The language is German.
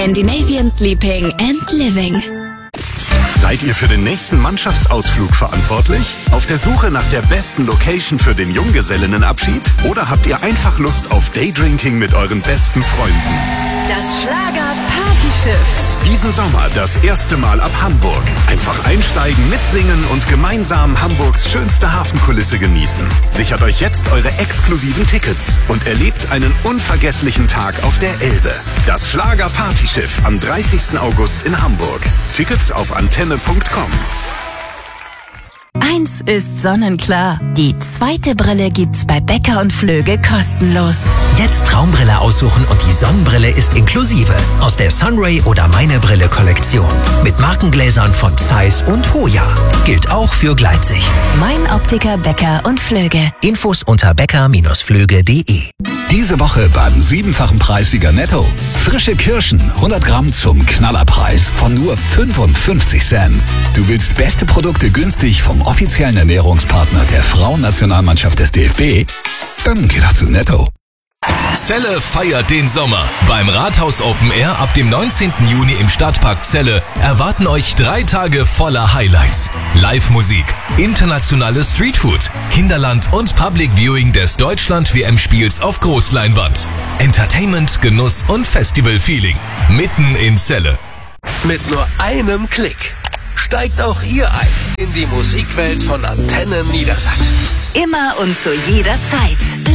Scandinavian Sleeping and Living. Seid ihr für den nächsten Mannschaftsausflug verantwortlich? Auf der Suche nach der besten Location für den Junggesellinnenabschied? Oder habt ihr einfach Lust auf Daydrinking mit euren besten Freunden? Das Schlager-Partyschiff. Diesen Sommer das erste Mal ab Hamburg. Einfach einsteigen, mitsingen und gemeinsam Hamburgs schönste Hafenkulisse genießen. Sichert euch jetzt eure exklusiven Tickets und erlebt einen unvergesslichen Tag auf der Elbe. Das Schlager-Partyschiff am 30. August in Hamburg. Tickets auf antenne.com. Eins ist sonnenklar. Die zweite Brille gibt's bei Becker und Flöge kostenlos. Jetzt Traumbrille aussuchen und die Sonnenbrille ist inklusive. Aus der Sunray oder Meine Brille Kollektion. Mit Markengläsern von Zeiss und Hoya. Gilt auch für Gleitsicht. Mein Optiker Becker und Flöge. Infos unter becker-flöge.de. Diese Woche beim 7-fachen Preissieger Netto. Frische Kirschen, 100 Gramm zum Knallerpreis von nur 55 Cent. Du willst beste Produkte günstig vom offiziellen Ernährungspartner der Frauennationalmannschaft des DFB? Dann geh doch zu Netto. Celle feiert den Sommer. Beim Rathaus Open Air ab dem 19. Juni im Stadtpark Celle erwarten euch 3 Tage voller Highlights. Live-Musik, internationales Streetfood, Kinderland und Public Viewing des Deutschland-WM-Spiels auf Großleinwand. Entertainment, Genuss und Festival-Feeling. Mitten in Celle. Mit nur einem Klick steigt auch ihr ein in die Musikwelt von Antenne Niedersachsen. Immer und zu jeder Zeit.